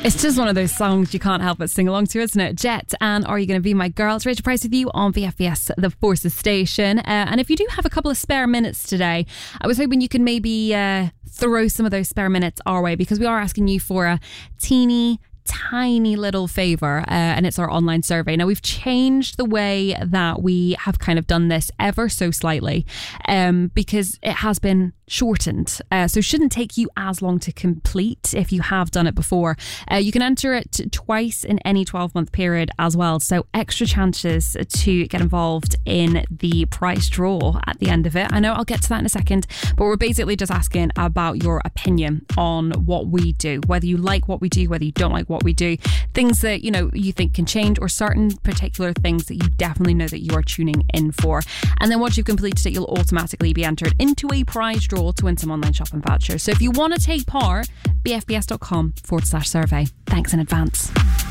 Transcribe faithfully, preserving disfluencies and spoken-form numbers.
It's just one of those songs you can't help but sing along to, isn't it? Jet and Are You Gonna Be My Girl? It's Rachel Price with you on V F B S The Forces Station. Uh, and if you do have a couple of spare minutes today, I was hoping you can maybe uh, throw some of those spare minutes our way, because we are asking you for a teeny tiny little favour, uh, and it's our online survey. Now, we've changed the way that we have kind of done this ever so slightly, um, because it has been shortened, uh, so it shouldn't take you as long to complete if you have done it before. Uh, you can enter it twice in any twelve month period as well, so extra chances to get involved in the prize draw at the end of it. I know I'll get to that in a second, but we're basically just asking about your opinion on what we do, whether you like what we do, whether you don't like what we do, things that you know you think can change, or certain particular things that you definitely know that you are tuning in for. And then once you've completed it, you'll automatically be entered into a prize draw to win some online shopping vouchers. So if you want to take part, bfbs.com forward slash survey. Thanks in advance.